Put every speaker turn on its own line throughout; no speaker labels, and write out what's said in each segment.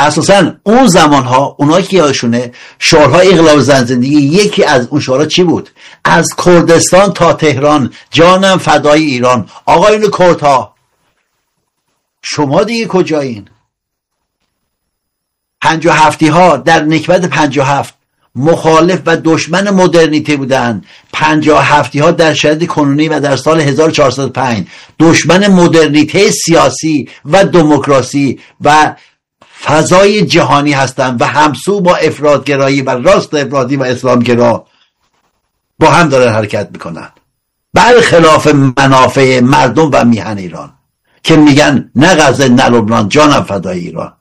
اساسا اون زمانها اونایی که یادشونه شعارهای انقلاب زن زندگی، یکی از اون شعارها چی بود؟ از کردستان تا تهران جانم فدای ایران. آقایون کردها شما دیگه کجایین؟ 57 ها در نکبت 57 مخالف و دشمن مدرنیته بودن. 57 ها در شرایط کنونی و در سال 1405 دشمن مدرنیته سیاسی و دموکراسی و فضای جهانی هستند و همسو با افراطگرایی و راست افراطی و اسلامگرا با هم دارن حرکت میکنن، برخلاف منافع مردم و میهن ایران که میگن نه غزه نه لبنان جانم فدای ایران.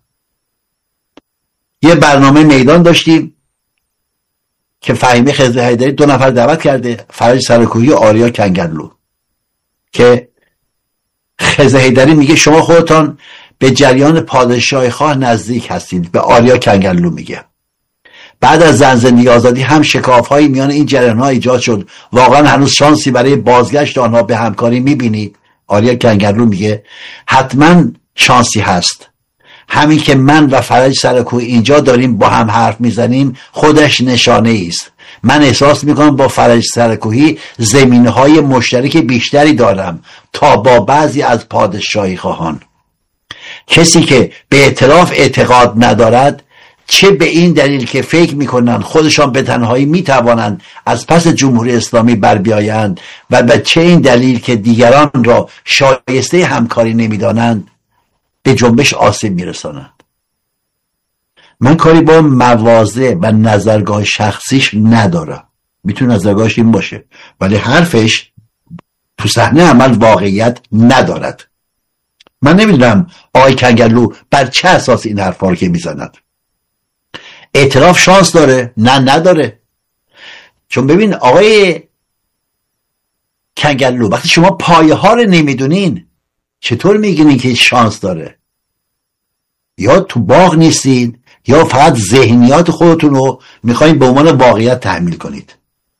یه برنامه میدان داشتیم که فهیمه خضر حیدری 2 نفر دعوت کرده، فرج سرکوهی و آریا کنگرلو، که خضر حیدری میگه شما خودتان به جریان پادشاهی خواه نزدیک هستید، به آریا کنگرلو میگه. بعد از زن زندگی آزادی هم شکاف‌هایی میان این جریان‌ها ایجاد شد، واقعا هنوز شانسی برای بازگشت آنها به همکاری میبینید؟ آریا کنگرلو میگه حتما شانسی هست، همین که من و فرج سرکوهی اینجا داریم با هم حرف میزنیم خودش نشانه است. من احساس میکنم با فرج سرکوهی زمینه‌های مشترک بیشتری دارم تا با بعضی از پادشاهی خواهان. کسی که به اعتراف اعتقاد ندارد، چه به این دلیل که فکر میکنند خودشان به تنهایی میتوانند از پس جمهوری اسلامی بر بیایند و به چه این دلیل که دیگران را شایسته همکاری نمیدانند، به جنبش آسیب میرسانند. من کاری با مواضع و نظرگاه شخصیش ندارم، میتونه نظرگاهش این باشه، ولی حرفش تو صحنه عمل واقعیت ندارد. من نمیدونم آقای کنگرلو بر چه اساس این حرفا رو که میزند. اعتراف شانس داره؟ نه نداره. چون ببین آقای کنگرلو، وقتی شما پایه ها رو نمیدونین چطور میگین که شانس داره؟ یا تو باغ نیستین یا فقط ذهنیات خودتون رو میخواین به عنوان واقعیت تحمیل کنید.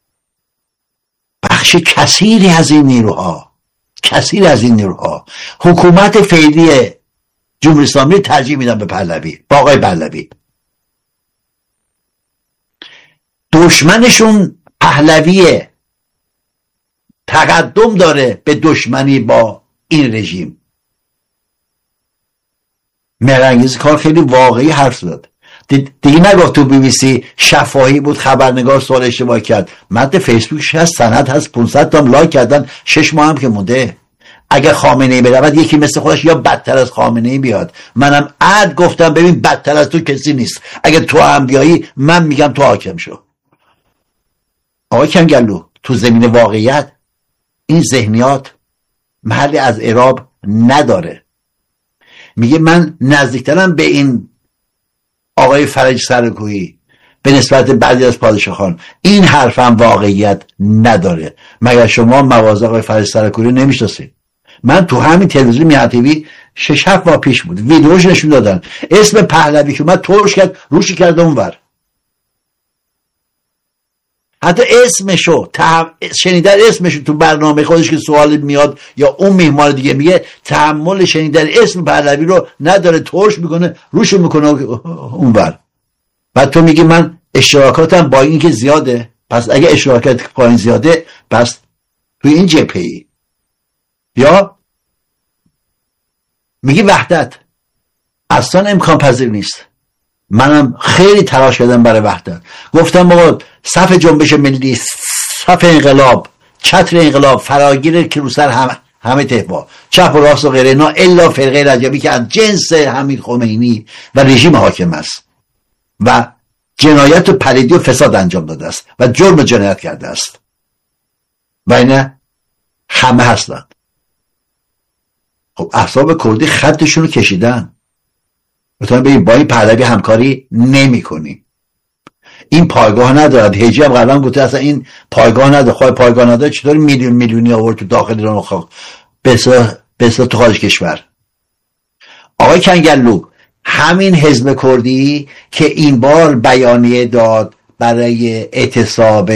بخش کثیری از این نیروها حکومت فعلی جمهوری اسلامی ترجیح میدن به پهلوی، با آقای پهلوی. دشمنشون پهلویه، تقدم داره به دشمنی با این رژیم. مهرانگیز کار خیلی واقعی حرف زد. دیگه نگفت تو بی بی سی شفاهی بود، خبرنگار سوال اشتباه کرد. متن فیسبوکش هست، سند هست، 500 تا لایک کردن، 6 ماه هم که مونده. اگه خامنه‌ای برود یکی مثل خودش یا بدتر از خامنه‌ای بیاد. منم عد گفتم ببین بدتر از تو کسی نیست، اگه تو هم بیایی من میگم تو حاکم شو. آقای کنگرلو، تو زمین واقعیت این ذهنیات محلی از اعراب نداره. میگه من نزدیکترم به این آقای فرج سرکوهی به نسبت بعضی از پادشاهان. این حرفم واقعیت نداره. مگر شما مواضع آقای فرج سرکوهی نمیشناسید؟ من تو همین تلویزیون میاتیوی 6-7 ماه پیش بود ویدیوش نشون دادن، اسم پهلوی که اومد ترش کرد روشی کرد اونور. حتی اسمشو شنیدن اسمشو تو برنامه خودش که سوال میاد یا اون میهمان دیگه میگه تحمل شنیدن اسم پهلوی رو نداره، ترش میکنه روشو میکنه اونور. بعد تو میگی من اشتراکاتم با این که زیاده. پس اگه اشتراکات پایین زیاده پس توی این جبهه‌ای. یا میگی وحدت اصلا امکان پذیر نیست. منم خیلی تلاش کردم برای وحدت، گفتم بابا صف جنبش ملی، صف انقلاب، چتر انقلاب فراگیر که رو سر همه تهوا، چپ و راست و غیره اینا، الا فرقه رجبی که از جنس حمید خمینی و رژیم حاکم است و جنایت و پلیدی و فساد انجام داده است و جرم جنایت کرده است و اینه همه هستند. خب احزاب کردی خطشون رو کشیدن، مثلا بگیم با این پهلوی همکاری نمی کنیم، این پایگاه ندارد. هجی هم قبلا گفته اصلا این پایگاه نداره. خواهی پایگاه نداره چطور میلیونی آورد تو داخل ایران و به تو خارج کشور؟ آقای کنگرلو، همین حزب کردی که این بار بیانیه داد برای اعتصاب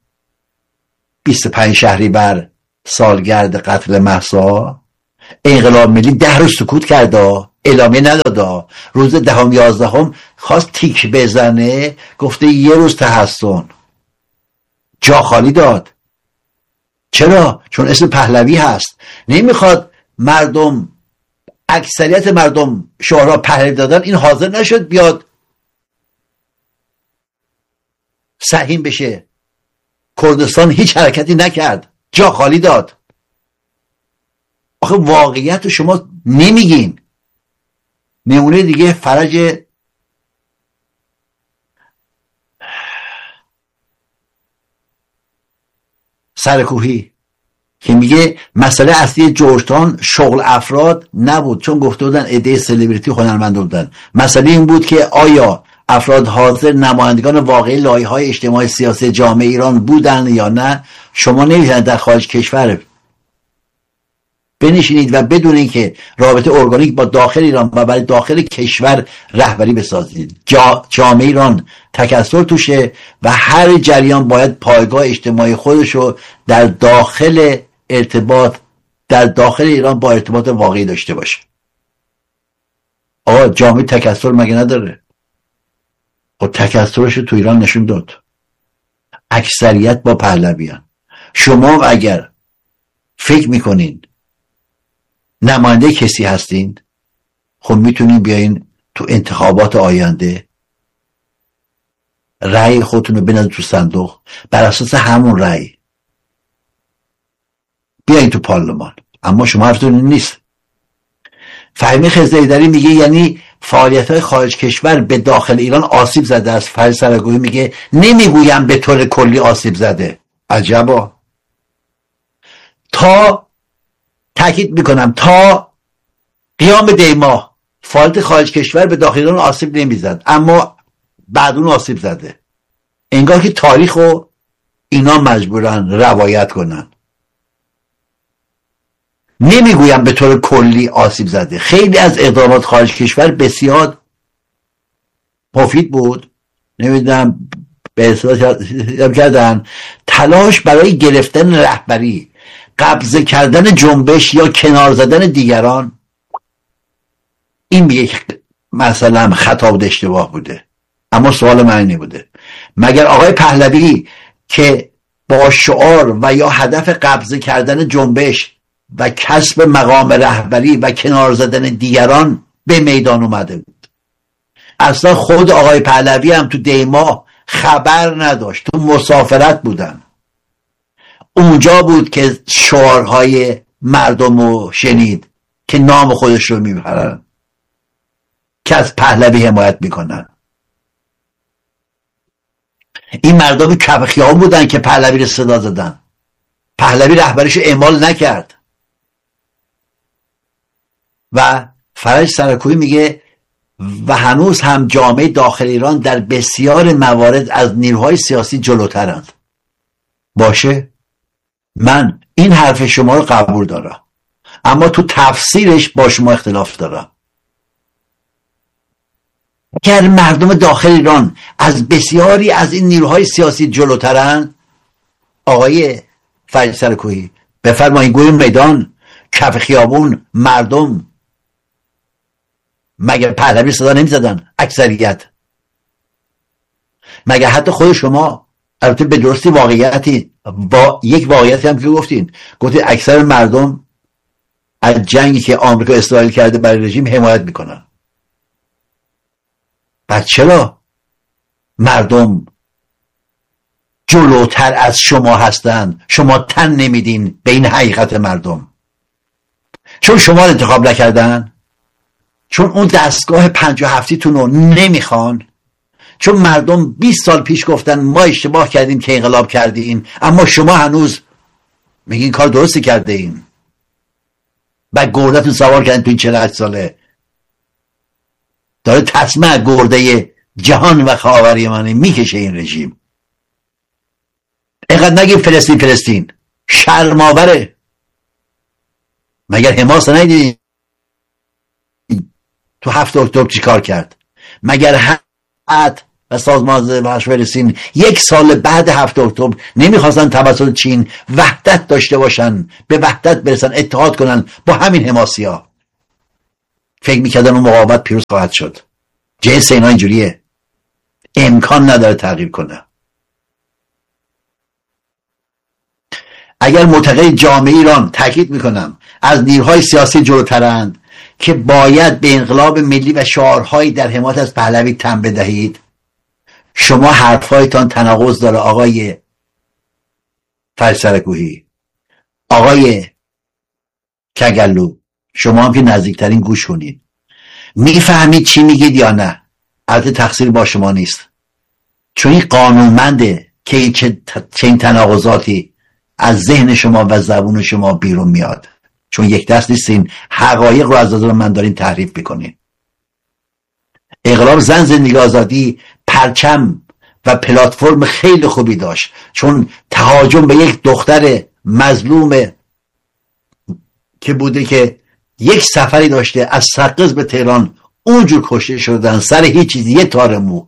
25 شهریور سالگرد قتل مهسا، انقلاب ملی 10 روز سکوت کرده. اعلامیه نداده. روز 10-11 خواست تیک بزنه، گفته یه روز تحسن، جا خالی داد. چرا؟ چون اسم پهلوی هست. نمیخواد مردم، اکثریت مردم شعارها پهلوی دادن، این حاضر نشد بیاد سهیم بشه. کردستان هیچ حرکتی نکرد، جا خالی داد. آخه واقعیت رو شما نمیگین. نمونه دیگه فرج سرکوهی که میگه مسئله اصلی جورجتاون شغل افراد نبود، چون گفته بودن عده سلبریتی هنرمند بودن. مسئله این بود که آیا افراد حاضر نمایندگان واقعی لایه‌های اجتماعی سیاسی جامعه ایران بودن یا نه. شما نمیتونید در خارج کشور بنشینید و بدون اینکه رابطه ارگانیک با داخل ایران و برای داخل کشور رهبری بسازید. جامعه ایران تکثر توشه و هر جریان باید پایگاه اجتماعی خودشو در داخل ایران با ارتباط واقعی داشته باشه. آقا جامعه تکثر مگه نداره؟ خب تکثرش تو ایران نشون داد. اکثریت با پهلویان. شما اگر فکر میکنین نماینده کسی هستین، خب میتونین بیاین تو انتخابات آینده رأی خودتون رو بندازین تو صندوق، بر اساس همون رأی بیاین تو پارلمان. اما شما حرفتون نیست. فهمی خزیدری میگه یعنی فعالیت‌های خارج کشور به داخل ایران آسیب زده است. فرج سرکوهی میگه نمیگویم به طور کلی آسیب زده. عجبا. تأکید میکنم تا قیام دیما فعالیت خارج کشور به داخل ایران آسیب نمیزد، اما بعد اون آسیب زده. انگار که تاریخ رو اینا مجبورن روایت کنن. نمیگویم به طور کلی آسیب زده. خیلی از اقدامات خارج کشور بسیار مفید بود. نمیدونم به اصطلاح کردن تلاش برای گرفتن رهبری، قبضه کردن جنبش یا کنار زدن دیگران. این میگه که مثلا خطا بوده، اشتباه بوده. اما سوال من اینه بوده، مگر آقای پهلوی که با شعار و یا هدف قبضه کردن جنبش و کسب مقام رهبری و کنار زدن دیگران به میدان اومده بود؟ اصلا خود آقای پهلوی هم تو دیما خبر نداشت، تو مسافرت بودن. اونجا بود که شعارهای مردم رو شنید که نام خودش رو میبرن، که از پهلوی حمایت میکنن. این مردم کف خیابون بودن که پهلوی رو صدا زدن. پهلوی رهبریش رو اعمال نکرد. و فرج سرکوهی میگه و هنوز هم جامعه داخل ایران در بسیار موارد از نیروهای سیاسی جلوترند. باشه، من این حرف شما رو قبول دارم، اما تو تفسیرش با شما اختلاف دارم. اگر مردم داخل ایران از بسیاری از این نیروهای سیاسی جلوترن، آقای فرج سرکوهی بفرمایید گوی میدان، کف خیابون، مردم مگر پهلوی صدا نمی زدن؟ اکثریت مگر حتی خود شما، البته به درستی واقعیتی با یک واقعیتی هم که گفتید اکثر مردم از جنگی که آمریکا اسرائیل کرده برای رژیم حمایت میکنن. بعد چرا مردم جلوتر از شما هستن؟ شما تن نمیدین به این حقیقت مردم. چون شما رو انتخاب نکردن، چون اون دستگاه 57 تون رو نمیخوان، چون مردم 20 سال پیش گفتن ما اشتباه کردیم که انقلاب کردیم، اما شما هنوز میگین کار درستی کرده این و گردتون سوار کردین تو این 48 ساله. داره تسمه گرده جهان و خاورمیانه میکشه این رژیم. اینقدر نگیم فلسطین شرم‌آوره. مگر حماس ندیدین تو 7 اکتبر چی کار کرد؟ مگر حد و سازمان بخش فلسطین 1 سال بعد 7 اکتبر نمیخواستن توسط چین وحدت داشته باشن، به وحدت برسن، اتحاد کنن با همین حماسی‌ها؟ فکر میکردن اون مقاومت پیروز خواهد شد. جنس اینا اینجوریه، امکان نداره تغییر کنه. اگر معتقد جامعه ایران، تاکید میکنم، از نیروهای سیاسی جلوترند که باید به انقلاب ملی و شعارهایی در حمایت از پهلوی تن بدهید، شما حرفهایتان تناقض داره آقای فرج سرکوهی، آقای کگلو، شما هم که نزدیکترین گوش کنید. میفهمید چی میگید یا نه؟ البته تقصیر با شما نیست، چون این قانونمنده که این تناقضاتی از ذهن شما و زبون شما بیرون میاد، چون یک دست نیستین، حقایق رو از نظر من دارین تحریف میکنین. انقلاب زن زندگی آزادی پرچم و پلتفرم خیلی خوبی داشت، چون تهاجم به یک دختر مظلوم که بوده که یک سفری داشته از سقز به تهران، اونجور کشته شدن سر هیچ چیزی، یه تار مو،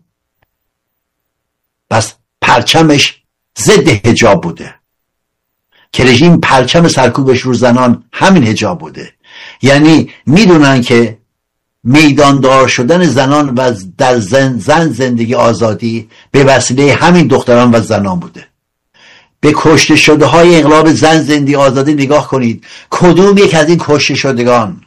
بس پرچمش ضد حجاب بوده که رژیم پرچم سرکوبش رو زنان همین حجاب بوده. یعنی میدونن که میداندار شدن زنان و در زن زندگی آزادی به وسیله همین دختران و زنان بوده. به کشته شده های انقلاب زن زندگی آزادی نگاه کنید، کدوم یک از این کشته شدگان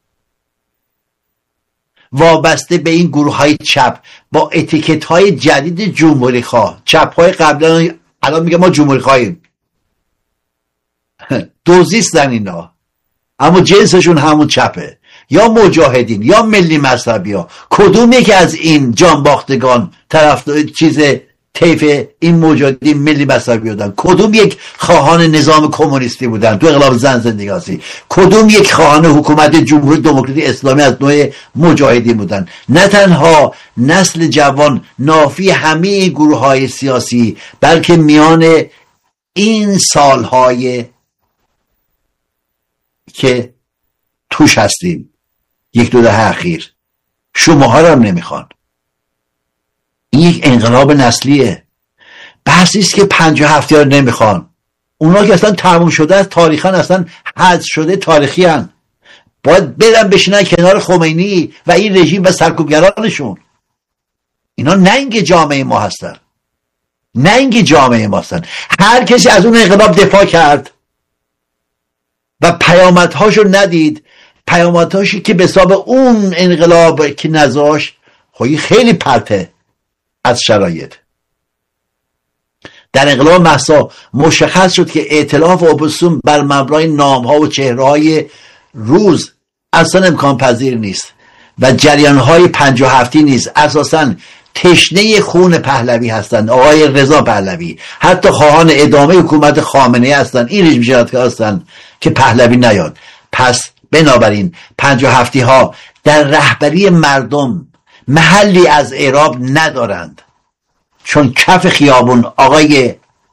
وابسته به این گروه های چپ با اتیکت های جدید جمهوری خواه، چپ های قبلا الان میگه ما جمهوری خواهیم، دوزیستن اینا، اما جنسشون همون چپه، یا مجاهدین یا ملی مذهبی ها. کدوم یکی از این جانباختگان طرفدار چیز طیف این مجاهدین ملی مذهبی بودن؟ کدوم یک خواهان نظام کمونیستی بودن تو انقلاب زن زندگی آزادی؟ کدوم یک خواهان حکومت جمهوری دموکراتی اسلامی از نوع مجاهدین بودن؟ نه تنها نسل جوان نافی همه این گروه های سیاسی، بلکه میان این سالهای که توش هستیم، یک دو دهه اخیر، شماها رو هم نمیخوان. این یک انقلاب نسلیه. بحثی است که 57 رو نمیخوان، اونا که اصلا تموم شده از تاریخن، اصلا حذف شده تاریخی هن. باید برن بشینن کنار خمینی و این رژیم و سرکوبگرانشون. اینا ننگ جامعه ما هستن، ننگ جامعه ما هستن. هر کسی از اون انقلاب دفاع کرد و پیامدهاشو ندید، پیامدهاشی که به حساب اون انقلاب که نذاشت، خیلی خیلی پرته از شرایط. در انقلاب مهسا مشخص شد که ائتلاف اپوزیسیون بر مبنای نام‌ها و چهره‌های روز اصلا امکان پذیر نیست و جریان‌های 57 نیست، اساساً تشنه خون پهلوی هستند. آقای رضا پهلوی حتی خواهان ادامه حکومت خامنه‌ای هستند، این رژیم جنایتکار هستند که پهلوی نیاد. پس بنابراین 57 ها در رهبری مردم محلی از اعراب ندارند، چون کف خیابون آقای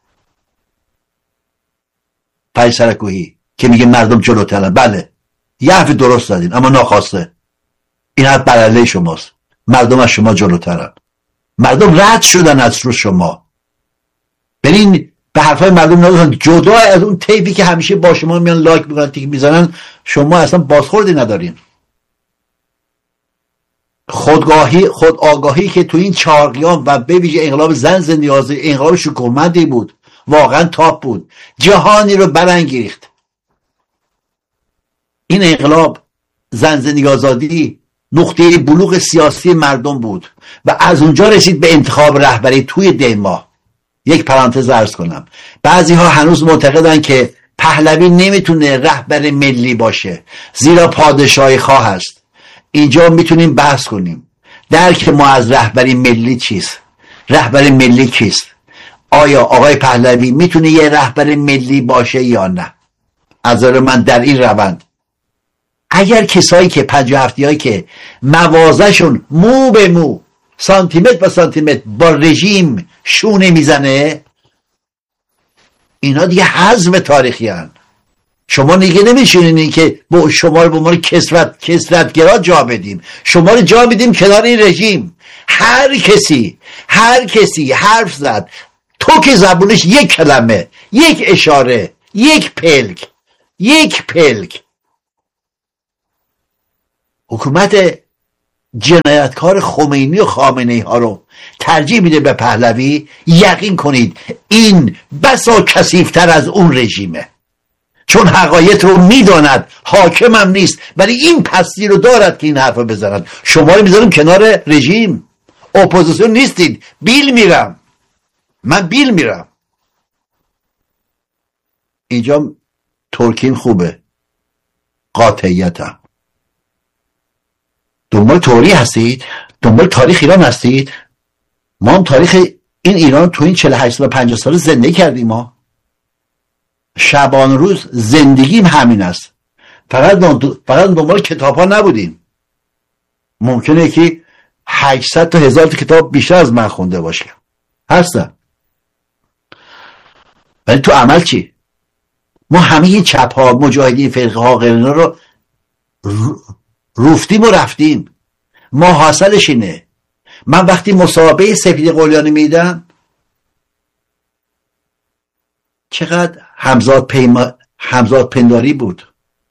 فرج سرکوهی که میگه مردم جلوترن، بله یه حرف درست دادین، اما ناخواسته. این حرف بر علیه شماست. مردم از شما جلوترن، مردم رد شدن از رو شما. برین به حرفای مردم ندارن، جدا از اون طیفی که همیشه با شما میان لایک میکنن، تیک میزنن، شما اصلا بازخوردی ندارین. خود آگاهی که تو این 4 قیام و به ویژه انقلاب زن زندگی آزادی انقلاب شکوهمندی بود، واقعا تاپ بود، جهانی رو برانگیخت. این انقلاب زن زندگی آزادی نقطه بلوغ سیاسی مردم بود و از اونجا رسید به انتخاب رهبری توی دنمارک. یک پرانتز عرض کنم، بعضی ها هنوز معتقدن که پهلوی نمیتونه رهبر ملی باشه زیرا پادشاهی خواه است. اینجا میتونیم بحث کنیم درک ما از رهبری ملی چیست؟ رهبر ملی کیست؟ آیا آقای پهلوی میتونه یه رهبر ملی باشه یا نه؟ از نظر من در این روند اگر کسایی که 57 هایی که موازهشون مو به مو، سانتیمتر به سانتیمتر با رژیم شونه میزنه، اینا دیگه حزم تاریخی هن. شما دیگه نمیشونین که با شما رو به عنوان کثرتگرا جا بدیم، شما رو جا بدیم کنار این رژیم. هر کسی حرف زد، تو که زبونش یک کلمه، یک اشاره، یک پلک حکومت جنایتکار خمینی و خامنه‌ای ها رو ترجیح میده به پهلوی، یقین کنید این بسا کثیف‌تر از اون رژیمه، چون حقایق رو میداند، حاکمم نیست، ولی این پستی رو دارد که این حرف رو بزنند. شما رو میذارم کنار رژیم، اپوزیسیون نیستید. من بیل میرم اینجا. ترکیم خوبه، قاطعیتم. دنبال تئوری هستید؟ دنبال تاریخ ایران هستید؟ ما هم تاریخ این ایران تو این 48 سال 50 سال زندگی کردیم. ما شبان روز زندگیم همین است. فقط دنبال کتاب ها نبودیم. ممکنه که 800 تا 1000 تا کتاب بیشتر از من خونده باشه، هستن، ولی تو عمل چی؟ ما همه این چپ ها، مجاهدین، فرقه ها، غیرنا رو روفتیم و رفتیم. ما حاصلش اینه. من وقتی مسابقه سپید قلیانی میدم، چقدر همزاد پنداری بود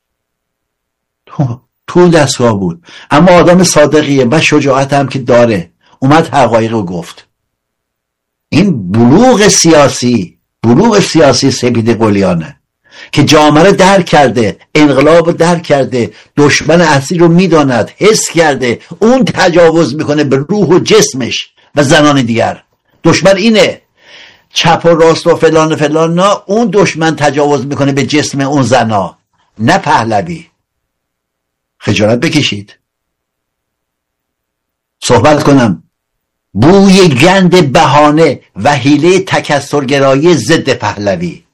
تو دستگاه بود، اما آدم صادقیه و شجاعت هم که داره، اومد حقایق رو گفت. این بلوغ سیاسی سپید قلیانه که جامعه رو درک کرده، انقلاب رو درک کرده، دشمن اصلی رو میداند، حس کرده، اون تجاوز میکنه به روح و جسمش و زنان دیگر. دشمن اینه، چپ و راست و فلان نه، اون دشمن تجاوز میکنه به جسم اون زنا، نه پهلوی. خجالت بکشید. صحبت کنم بوی گند بهانه و حیله تکثرگرایی ضد پهلوی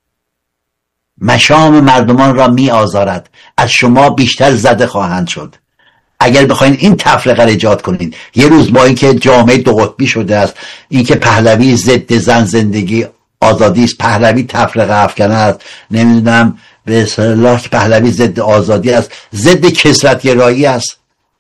مشام مردمان را می آزارد. از شما بیشتر زده خواهند شد اگر بخواین این تفرقه را ایجاد کنید. یه روز با اینکه جامعه دو قطبی شده است، اینکه پهلوی ضد زن، زندگی، آزادی است، پهلوی تفرقه افکنه است، نمیدونم به اصطلاح پهلوی ضد آزادی است، ضد کثرت‌گرایی است.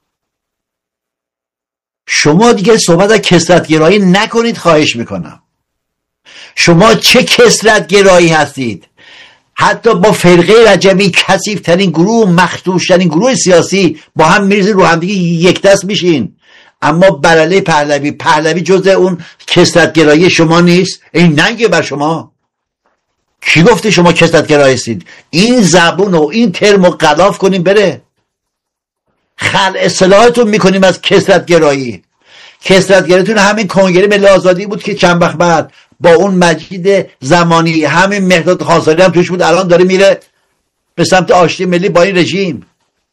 شما دیگه صحبت از کثرت‌گرایی نکنید، خواهش میکنم. شما چه کثرت‌گرایی هستید؟ حتی با فرقه رجبی، کثیف‌ترین گروه، مخدوش‌ترین گروه سیاسی، با هم میریزید رو هم دیگه یک دست میشین. اما برعلیه پهلوی جزء اون کثرت‌گرایی شما نیست. این ننگه بر شما. کی گفته شما کثرت‌گرایی هستید؟ این زبون و این ترم رو غلاف کنیم بره. خلع اصطلاحتون میکنیم از کثرت‌گرایی. کثرت‌گراییتون همین کنگره ملی آزادی بود که چند وقت بعد با اون مجید زمانی، همین مهداد خانساری هم توش بود، الان داره میره به سمت آشتی ملی با این رژیم.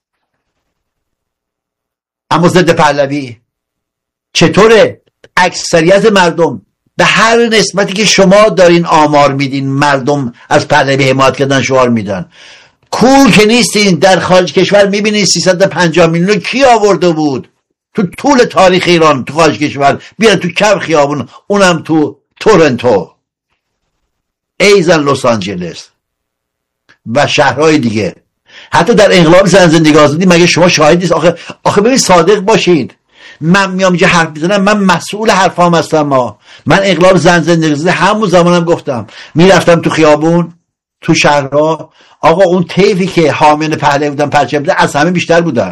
اما ضد پهلوی چطوره؟ اکثریت مردم به هر نسبتی که شما دارین آمار میدین مردم از پهلوی حمایت کردن شعار میدن. کور که نیستین. در خارج کشور میبینین 350 میلیون کی آورده بود تو طول تاریخ ایران تو خارج کشور؟ بیان تو کف خیابون، اونم تو تورنتو، ایزن لس آنجلس و شهرهای دیگه. حتی در انقلاب زن، زندگی، آزادی مگه شما شاهد نیست؟ آخه ببین، صادق باشید. من میام اینجا حرف میزنم، من مسئول حرفام هستم. من انقلاب زن، زندگی، آزادی همون زمانم گفتم، میرفتم تو خیابون، تو شهرها، آقا اون طیفی که حامیان پهلوی بودن، پرچم بودن، از همه بیشتر بودن.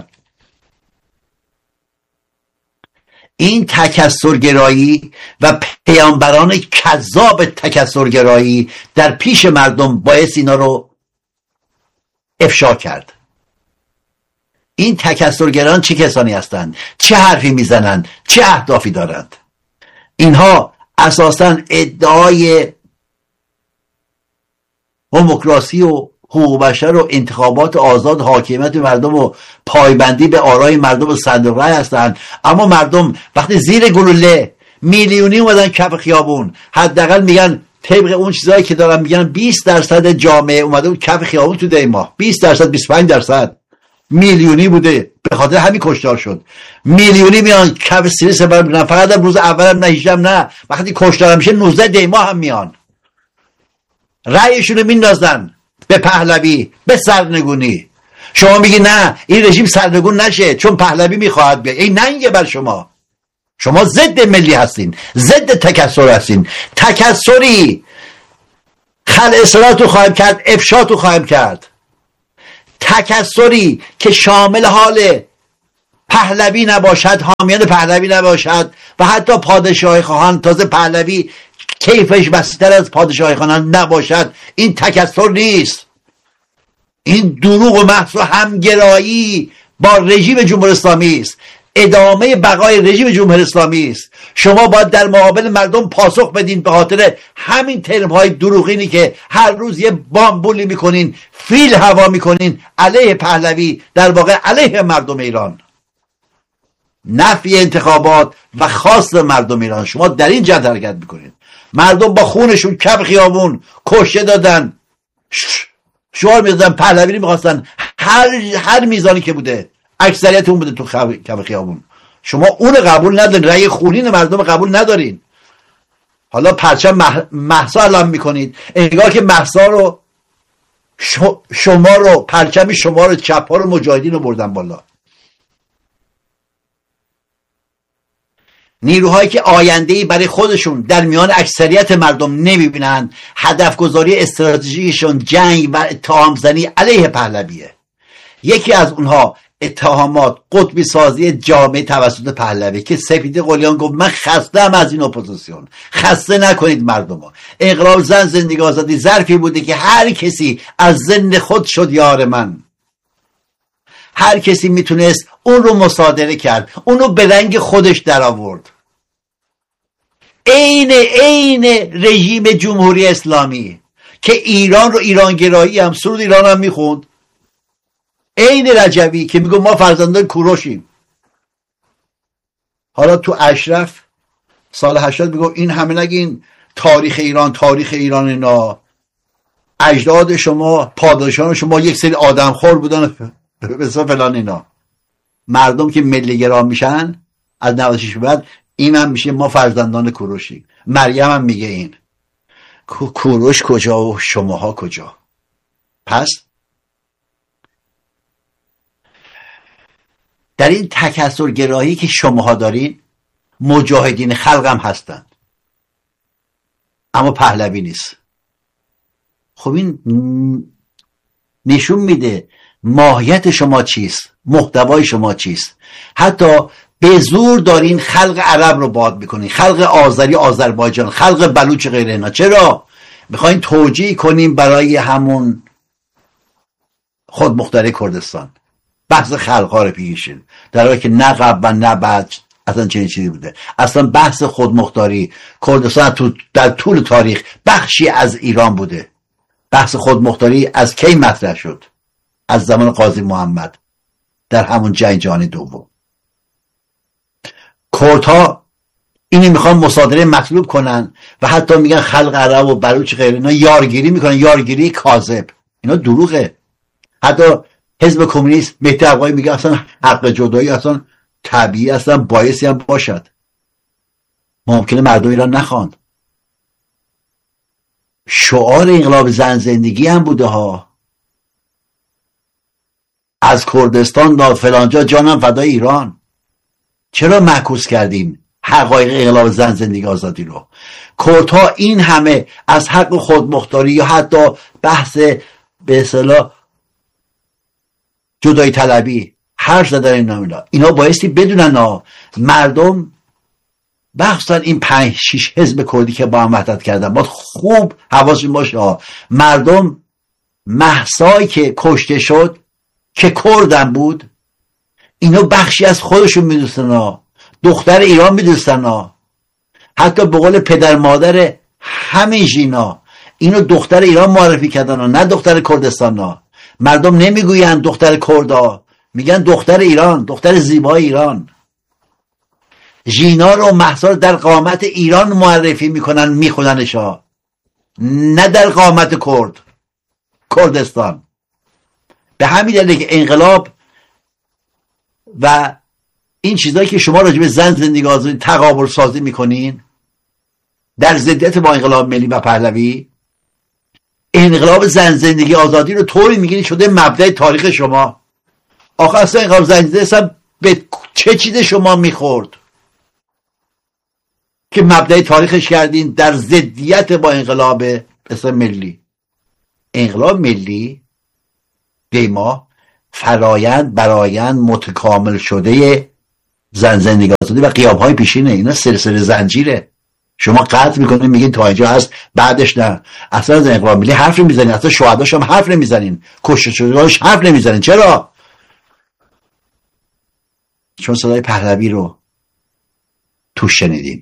این تکثرگرایی و پیامبران کذاب تکثرگرایی در پیش مردم باعث اینا رو افشا کرد. این تکثرگران چه کسانی هستند؟ چه حرفی میزنند؟ چه اهدافی دارند؟ اینها اساساً ادعای دموکراسی و حقوق بشر و انتخابات آزاد، حاکمیت مردم و پایبندی به آرای مردم و صندوق رای هستند. اما مردم وقتی زیر گلوله میلیونی اومدن کف خیابون، حداقل میگن طبق اون چیزایی که دارن میگن 20% جامعه اومده بود کف خیابون تو دی ماه. 20%، 25% میلیونی بوده، به خاطر همین کشتار شد. میلیونی میان کف سیریس میرن، فقط روز اولم نه 18 نه، وقتی کشتار میشه 19 دی ماه هم میان، رأیشون رو میندازن به پهلوی، به سرنگونی. شما میگی نه این رژیم سرنگون نشه چون پهلوی میخواهد بیاد. این ننگه بر شما. شما ضد ملی هستین، ضد تکثر هستین. تکثری خلع اصطلاحاتو خواهیم کرد، افشاتو خواهیم کرد. تکثری که شامل حال پهلوی نباشد، حامیان پهلوی نباشد و حتی پادشاهی خواهان، تازه پهلوی کیفش وسیع‌تر از پادشاهی خواهان نباشد، این تکثر نیست، این دروغ و محض و همگرایی با رژیم جمهوری اسلامی است، ادامه بقای رژیم جمهوری اسلامی است. شما باید در مقابل مردم پاسخ بدین به خاطر همین ترم‌های دروغینی که هر روز یه بامبولی میکنین، فیل هوا میکنین علیه پهلوی، در واقع علیه مردم ایران، نفی انتخابات و خواست مردم ایران. شما در این جهت حرکت میکنین. مردم با خونشون کف خیابون کشته دادن، شعار میدادن، پهلوی میخواستن، هر میزانی که بوده اکثریت اون بوده تو کف خیابون. شما اون قبول ندارین، رأی خونین مردم قبول ندارین. حالا پرچم مهسا اعلام میکنید، انگار که مهسا رو شما رو، پرچم شما رو، چپ ها رو، مجاهدین رو بردن بالا. نیروهایی که آینده‌ای برای خودشون در میان اکثریت مردم نمیبینن، هدف گذاری استراتژیکشون جنگ و اتهام زنی علیه پهلویه. یکی از اونها اتهامات قطبی سازی جامعه توسط پهلوی که سپیده قلیان گفت من خسته‌ام از این اپوزیسیون، خسته نکنید مردمو. انقلاب زن زندگی آزادی ظرفی بوده که هر کسی از ذهن خود شد یار من. هر کسی میتونست اون رو مصادره کرد، اون رو به رنگ خودش در آورد. عین رژیم جمهوری اسلامی که ایران رو ایرانگرایی هم، سرود ایران هم میخوند. عین رجوی که میگه ما فرزندان کوروشیم. حالا تو اشرف سال 80 میگه این همه نگین تاریخ ایران اینا، اجداد شما، پادشاهان شما یک سری آدم خور بودن بسیار فلان اینا. مردم که ملی گرا میشن از 96 به بعد، این هم میشه ما فرزندان کوروشیم. مریم هم میگه این کوروش کجا و شماها کجا. پس در این تکثرگرایی که شماها دارین، مجاهدین خلق هم هستن، اما پهلوی نیست. خب این نشون میده ماهیت شما چیست، محتوای شما چیست. حتی به زور دارین خلق عرب رو باد میکنین، خلق آذری آذربایجان، خلق بلوچ غیره اینا. چرا؟ میخواین توجیه کنین برای همون خودمختاری کردستان، بحث خلقها رو پیشین، در حالی که نه قبل و نه بعد اصلا چنین چیزی بوده. اصلا بحث خودمختاری کردستان در طول تاریخ بخشی از ایران بوده. بحث خودمختاری از کی مطرح شد؟ از زمان قاضی محمد در همون جنگ جهانی دوم. کردها اینی میخوان مصادره مطلوب کنن و حتی میگن خلق عرب و بلوچ غیره اینا یارگیری میکنن، یارگیری کاذب، اینا دروغه. حتی حزب کمونیست مهدی افقاهی میگه اصلا حق جدایی اصلا طبیعی، اصلا بایستی هم باشد، ممکنه مردم ایران نخوان. شعار انقلاب زن زندگی هم بوده ها، از کردستان تا فلانجا جانم فدای ایران. چرا معکوس کردیم حقایق انقلاب زن زندگی آزادی رو؟ کردها این همه از حق خودمختاری یا حتی بحث به اصطلاح جدایی طلبی حرف زدن، اینا بایستی بدونن مردم، بخصوصا این 5-6 حزب کردی که با هم وحدت کردن، باید خوب حواسشون باشه. مردم مهسایی که کشته شد که کردن بود، اینو بخشی از خودشون میدونستن، دختر ایران میدونستن. حتی به قول پدر مادر همین ژینا اینو دختر ایران معرفی کردن، نه دختر کردستان. مردم نمیگوین دختر کردا، میگن دختر ایران، دختر زیبای ایران. ژینا رو مهسا رو در قامت ایران معرفی میکنن، میخوننشا، نه در قامت کردستان. به همین دلیل که انقلاب و این چیزایی که شما راجع به زن زندگی آزادی تقابل سازی میکنین در ضدیت با انقلاب ملی و پهلوی، انقلاب زن زندگی آزادی رو طوری میگین شده مبدأ تاریخ شما. آخه اصلا انقلاب زن زندگی اصلا به چه چیز شما میخورد که مبدأ تاریخش کردین در ضدیت با انقلاب اصلا ملی؟ انقلاب ملی دیما برایند متکامل شده زن زندگی آزادی و قیام‌های پیشینه. اینا سلسله زنجیره. شما قطع میکنید میگین تا اینجا هست، بعدش نه. اصلا از انقلاب ملی حرف نمیزنین، اصلا شهداش هم حرف نمیزنین، کشته شدگانش حرف نمیزنین. چرا؟ چون صدای پهلوی رو توش شنیدین.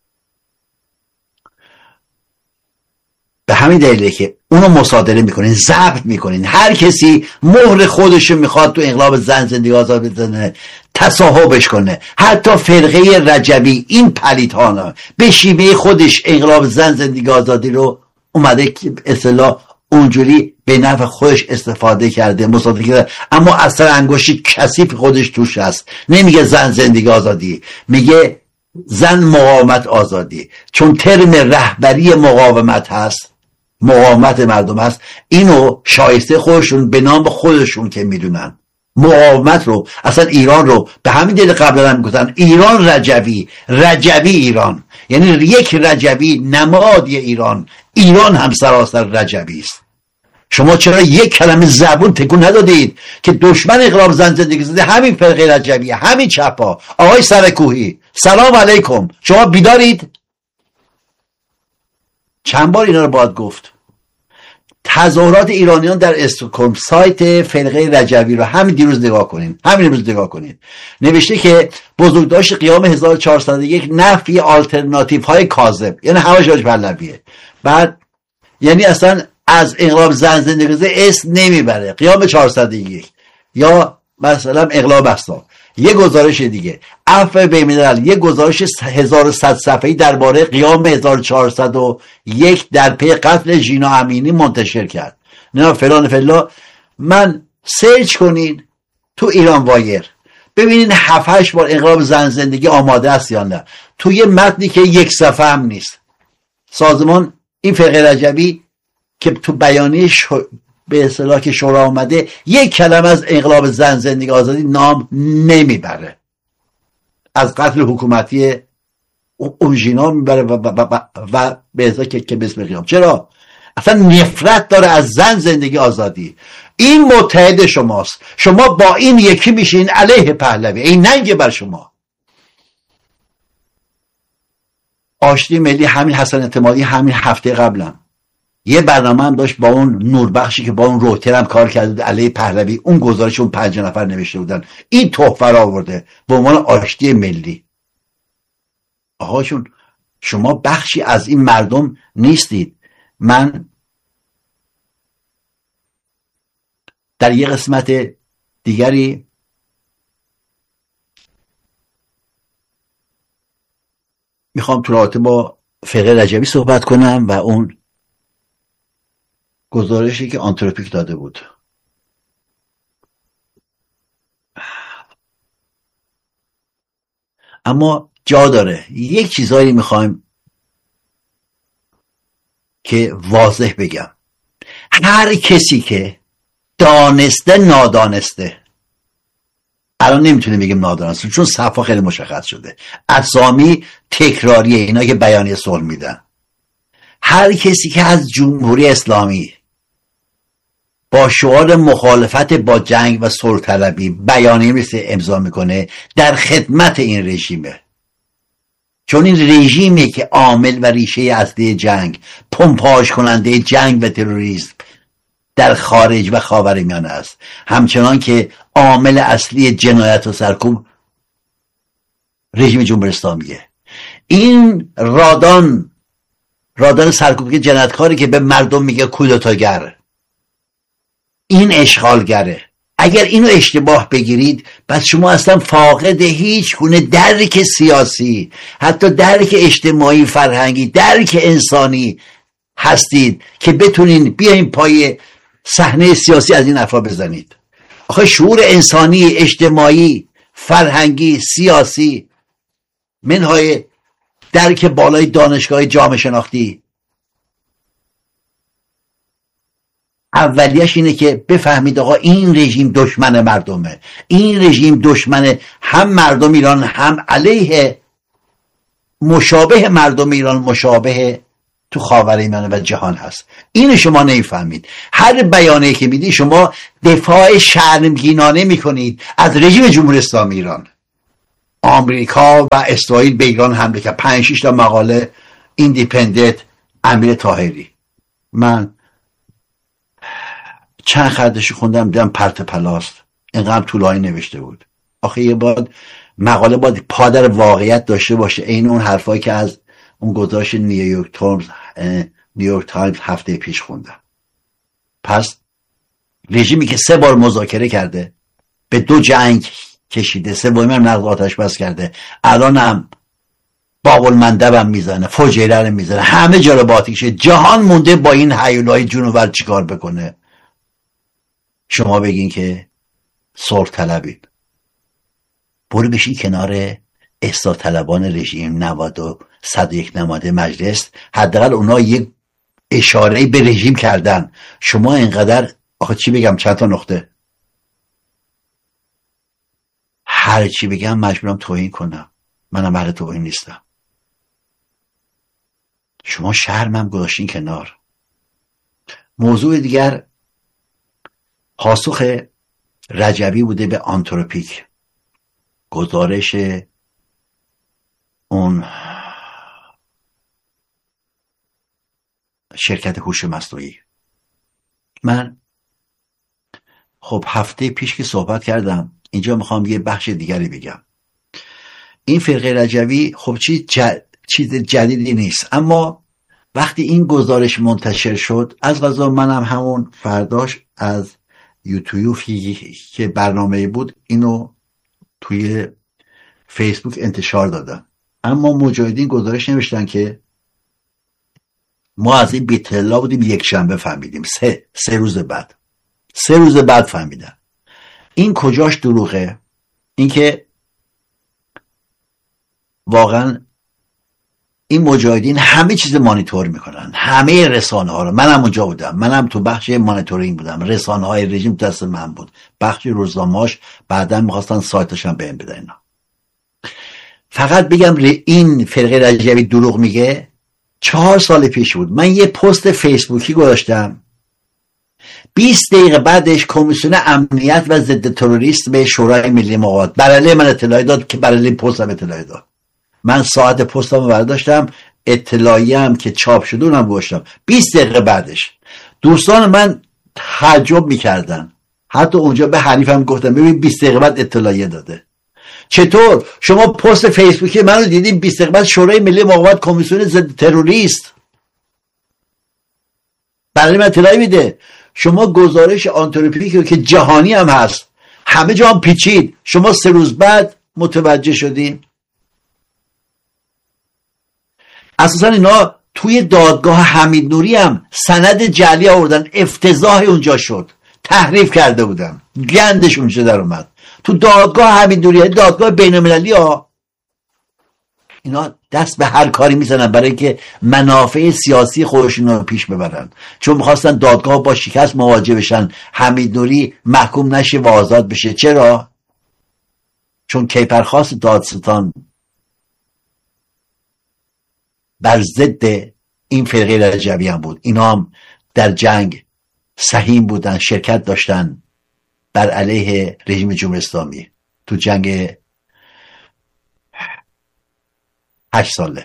به همین دلیله که اونو مصادره میکنین، ضبط میکنین. هر کسی مهر خودشو میخواد تو انقلاب زن زندگی آزادی بزنه، تصاحبش کنه. حتی فرقه رجبی، این پلیتانا به شیوه خودش انقلاب زن زندگی آزادی رو اومده اصطلاح اونجوری به نفع خودش استفاده کرده، مصادره کرده، اما اثر انگشتی کثیف خودش توش هست. نمیگه زن زندگی آزادی، میگه زن مقاومت آزادی، چون ترم رهبری مقاومت هست، مقاومت مردم هست. اینو شایسته خودشون به نام خودشون که میدونن مقاومت رو، اصلا ایران رو به همین دلیل قبلا هم میگفتن ایران رجبی ایران، یعنی یک رجبی نمادی ایران هم سراسر رجبی است. شما چرا یک کلمه زبون تکون ندادید که دشمن انقلاب زن زندگی زده همین فرقه رجبیه، همین چپا؟ آقای سرکوهی سلام علیکم، شما بیدارید؟ چند بار اینا رو باید گفت. تظاهرات ایرانیان در استکهلم، سایت فرقه رجبی رو همین دیروز نگاه کنید. نوشته که بزرگداشت قیام 1401 نفی آلترناتیو های کاذب، یعنی همه جاج پهلویه. بعد یعنی اصلا از انقلاب زن زندگی زده اسم نمیبره. قیام 401 یا مثلا انقلاب اسلام. یه گزارش دیگه، عفو بین‌الملل، یه گزارش 1100 صفحه‌ای درباره قیام 1401 در پی قتل ژینا امینی منتشر کرد. نه فلان. من سرچ کنین تو ایران وایر، ببینین 7-8 بار انقلاب زن زندگی آماده است یا نه. تو یه متنی که یک صفحه هم نیست. سازمان این فرقه رجبی که تو بیانیه به اصطلاح که شورا آمده، یک کلمه از انقلاب زن زندگی آزادی نام نمیبره. از قتل حکومتی اونژینا میبره و به اصطلاح که به اسم قیام. چرا؟ اصلا نفرت داره از زن زندگی آزادی. این متحد شماست، شما با این یکی میشین علیه پهلوی. این ننگه بر شما. آشتی ملی، همین حسن اعتمادی همین هفته قبلا یه برنامه هم داشت با اون نوربخشی که با اون روتر هم کار کرده علیه پهلوی. اون گزارش اون 5 نفر نوشته بودن، این تحفه را آورده به عنوان آشتی ملی. آقاشون شما بخشی از این مردم نیستید. من در یه قسمت دیگری میخوام تو رابطه با فرقه رجبی صحبت کنم و اون گزارشی که آنتروپیک داده بود. اما جا داره یک چیزایی میخوایم که واضح بگم. هر کسی که دانسته نادانسته، الان نمیتونیم بگیم نادانسته چون صفحه خیلی مشخص شده، اسامی تکراریه اینا که بیانیه صلح میدن. هر کسی که از جمهوری اسلامی با شعار مخالفت با جنگ و صلح طلبی بیانیه مثل امضا میکنه، در خدمت این رژیمه. چون این رژیمی که عامل و ریشه اصلی جنگ، پمپاژ کننده جنگ و تروریسم در خارج و خاورمیانه است، همچنان که عامل اصلی جنایت و سرکوب رژیم جمهوری اسلامیه. این رادان سرکوبی جنایتکاری که به مردم میگه کودتاگر، این اشغالگره. اگر اینو اشتباه بگیرید، پس شما اصلا فاقد هیچ گونه درک سیاسی، حتی درک اجتماعی، فرهنگی، درک انسانی هستید که بتونین بیاین پای صحنه سیاسی از این حرفا بزنید. آخه شعور انسانی، اجتماعی، فرهنگی، سیاسی، منهای درک بالای دانشگاه جامعه شناختی، اولیش اینه که بفهمید آقا این رژیم دشمن مردمه. این رژیم دشمن هم مردم ایران، هم علیه مشابه مردم ایران، مشابه تو خاورمیانه و جهان هست. اینو شما نمیفهمید. هر بیانیه‌ای که میدی شما دفاع شرمگینانه میکنید از رژیم جمهوری اسلامی ایران. آمریکا و اسرائیل به ایران حمله کرد. 5-6 تا مقاله ایندیپندنت امیر طاهری. من چند خطش خوندم دیدم پرت پلاست. اینقدر طولانی نوشته بود. آخه یه مقاله باید پادر واقعیت داشته باشه. این اون حرفایی که از اون گزارش نیویورک تایمز هفته پیش خوندم. پس رژیمی که 3 بار مذاکره کرده، به 2 جنگ کشیده، 3مین هم نقض آتش بس کرده، الان هم باب المندب هم میزنه، فجیره رو میزنه، همه جا رو باتیشه، جهان مونده با این هیولای جنوبر چیکار بکنه. شما بگین که صلح طلبید. برو بشین کنار اصلاح طلبان رژیم 90 و 101 نماینده مجلس، حداقل اونا یک اشاره به رژیم کردن. شما اینقدر آخه چی بگم، چند تا نقطه هر چی بگم مجبورم توهین کنم. منم اهل توهین نیستم. شما شرمم گذاشتین کنار. موضوع دیگر پاسخ رجبی بوده به آنتروپیک، گزارش اون شرکت هوش مصنوعی. من خب هفته پیش که صحبت کردم، اینجا میخوام یه بخش دیگری بگم. این فرقه رجوی خب چیز جدیدی نیست، اما وقتی این گزارش منتشر شد، از قضا منم همون فرداش از یوتیوب که برنامه بود اینو توی فیسبوک انتشار دادم. اما مجاهدین گزارش نوشتن که ما از این بی‌اطلاع بودیم، یک شنبه فهمیدیم، سه روز بعد فهمیدن. این کجاش دروغه؟ این که واقعا این مجاهدین همه چیز مانیتور میکنن، همه رسانه ها رو. منم اونجا بودم، منم تو بخش مانیتورینگ بودم، رسانه های رژیم دست من بود، بخش روزنامه‌اش بعداً میخواستن سایتش هم بهم بدن. اینا فقط بگم این فرقه رجوی دروغ میگه. 4 سال پیش بود من یه پست فیسبوکی گذاشتم، 20 دقیقه بعدش کمیسیون امنیت و ضد تروریست به شورای ملی مقاومت برای من اطلاعی داد که برای پستم اطلاعی داد. من ساعت پستم رو برداشتم، اطلاعی هم که چاپ شده اونم گذاشتم. 20 دقیقه بعدش دوستان من تعجب میکردن، حتی اونجا به حریفم گفتم ببین 20 دقیقه بعد اطلاعیه داده. چطور شما پست فیسبوکی منو دیدین 20 دقیقه بعد شورای ملی مقاومت کمیسیون ضد تروریست برای من اطلاعی میده؟ شما گزارش آنتروپیک که جهانی هم هست، همه جا هم پیچید، شما 3 روز بعد متوجه شدین؟ اساسا اینا توی دادگاه حمید نوری هم سند جعلی آوردن، افتضاح اونجا شد، تحریف کرده بودن، گندش اونجا در اومد. تو دادگاه حمید نوری، دادگاه بین المللی ها، اینا دست به هر کاری میزنن برای اینکه منافع سیاسی خودشون رو پیش ببرن، چون میخواستن دادگاه با شکست مواجه بشن، حمید نوری محکوم نشه و آزاد بشه. چرا؟ چون کیپرخواست دادستان بر ضد این فرقه رجوی هم بود. اینا هم در جنگ سهیم بودن، شرکت داشتن بر علیه رژیم جمهوری اسلامی تو جنگ 8 ساله.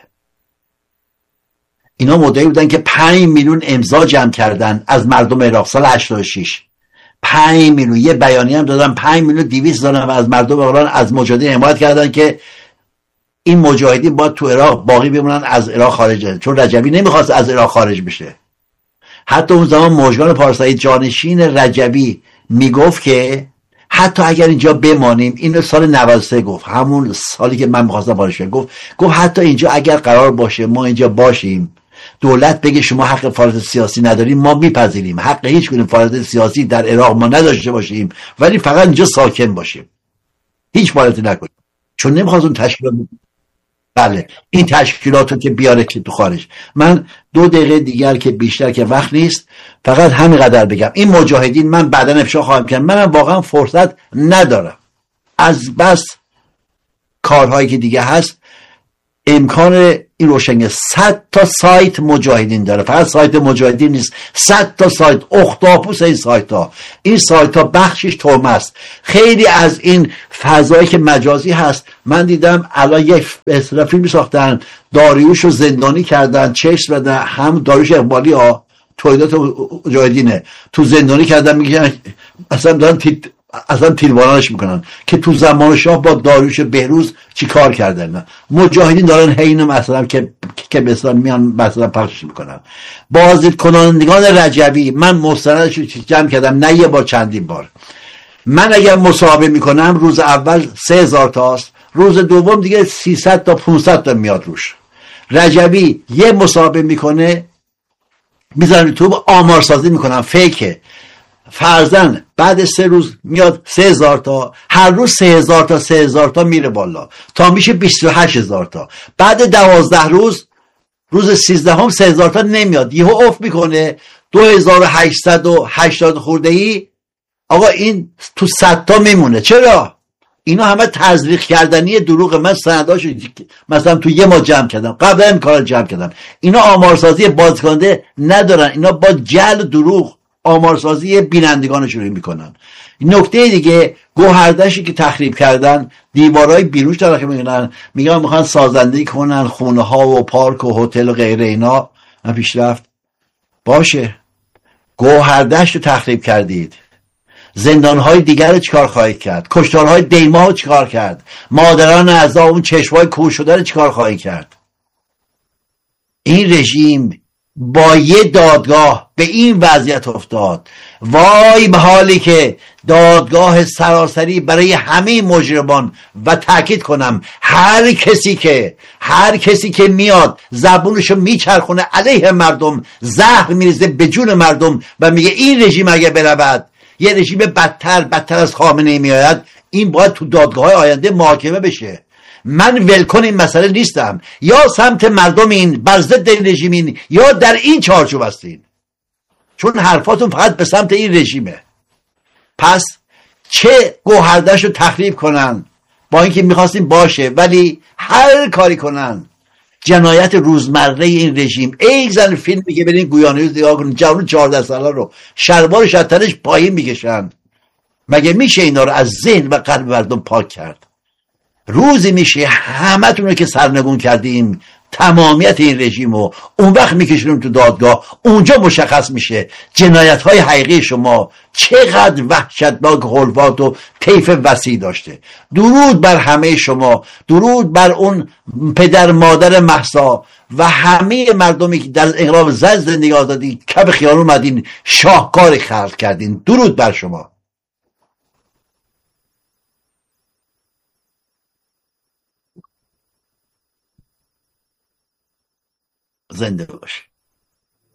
اینا مدعی بودن که 5 میلیون امضا جمع کردن از مردم عراق سال 86. 5 میلیون، یه بیانیه هم دادن 5 میلیون 200 دادن از مردم عراق، از مجاهدین حمایت کردن که این مجاهدین باید تو عراق باقی بمونن، از عراق خارج شدن، چون رجوی نمیخواست از عراق خارج بشه. حتی اون زمان مژگان پارسایی جانشین رجوی میگفت که حتی اگر اینجا بمانیم، این سال 93 گفت، همون سالی که من میخواستم خارج شدم، گفت حتی اینجا اگر قرار باشه ما اینجا باشیم، دولت بگه شما حق فعالیت سیاسی نداریم، ما میپذیریم حق هیچ گونه فعالیت سیاسی در عراق ما نداشته باشیم، ولی فقط اینجا ساکن باشیم، هیچ فعالیتی نکنیم. چون نمیخواست اون تشکیلات، بله این تشکیلاتو که بیاره که تو خارج. من 2 دقیقه دیگر که بیشتر که وقت نیست، فقط همینقدر بگم این مجاهدین من بعداً افشا خواهم کرد، من واقعا فرصت ندارم از بس کارهایی که دیگه هست. امکان این روشنگری 100 تا سایت مجاهدین داره، فقط سایت مجاهدین نیست، 100 تا سایت اختاپوس این سایت ها بخشش تومه است. خیلی از این فضایی که مجازی هست، من دیدم الان یک فیلم ساختن داریوش رو زندانی کردن، چشم بدن، هم داریوش اقبالی ها تولیدات مجاهدینه، تو زندانی کردن، میگن اصلا دارن اصلا تیربارانش میکنن که تو زمان شاه با داریوش بهروز چی کار کردن. مجاهدین دارن حین مثلا که مثلا میان مثلا پخش میکنن. بازدیدکنندگان رجبی من مستندش رو جمع کردم، نه یه بار چندین بار. من اگر مصاحبه میکنم روز اول 3000 تاست، روز دوم دیگه 300 تا 500 تا میاد روش. رجبی یه مصاحبه میکنه میذارن تو آمارسازی میکنن، فیکه، فرضاً بعد 3 روز میاد 3000 تا، هر روز 3000 تا میره بالا تا میشه 28000 تا. بعد 12 روز، روز 13 هم 3000 تا نمیاد، یهو افت میکنه 2880 خورده ای. آقا این تو 100 تا میمونه. چرا؟ اینا همه تزریق کردنی دروغ. من سنداشو مثلا تو یه ماه جمع کردم، قبل این کار جمع کردم. اینا آمارسازی بازکننده ندارن، اینا با جعل دروغ آمارسازی بینندگانشون رو میکنن. نکته دیگه، گوهردشتی که تخریب کردن، دیوارهای بیروش دارن میگن میخوان سازندگی کنن خونه ها و پارک و هتل و غیره. اینا پیشرفت باشه. گوهردشت رو تخریب کردید، زندانهای دیگر رو چیکار خواهید کرد؟ کشتارهای دیما رو چیکار کرد؟ مادران اعضا اون چشمای کور شده رو چیکار خواهید کرد؟ این رژیم با یه دادگاه به این وضعیت افتاد. وای به حالی که دادگاه سراسری برای همه مجرمان، و تاکید کنم هر کسی که میاد زبونشو میچرخونه علیه مردم، زهر میریزه به جون مردم و میگه این رژیم اگه برود یه رژیم بدتر از خامنه‌ای میآید، این باید تو دادگاه آینده محاکمه بشه. من ولکن این مسئله نیستم. یا سمت مردمین، بر ضد این رژیمین، یا در این چارچوب هستین، چون حرفاتون فقط به سمت این رژیمه. پس چه گوهردش رو تخریب کنن، با اینکه میخواستیم باشه، ولی هر کاری کنن جنایت روزمره این رژیم. ای زن فیلمی که برین گویانه دیگاه کنین، جوان 14 ساله رو شلوارش از تنش پایین میکشن. مگه میشه اینا رو از ذهن و قلب مردم پاک کرد؟ روزی میشه همه تون رو که سرنگون کردیم تمامیت این رژیم رو اون وقت میکشونیم تو دادگاه، اونجا مشخص میشه جنایت های حقیقی شما چقدر وحشتناک، خلوات و طیف وسیع داشته. درود بر همه شما، درود بر اون پدر مادر مهسا و همه مردمی که در انقلاب زن زندگی آزادی کف خیابون اومدین، شاهکار خلق کردین. درود بر شما. زنده باش.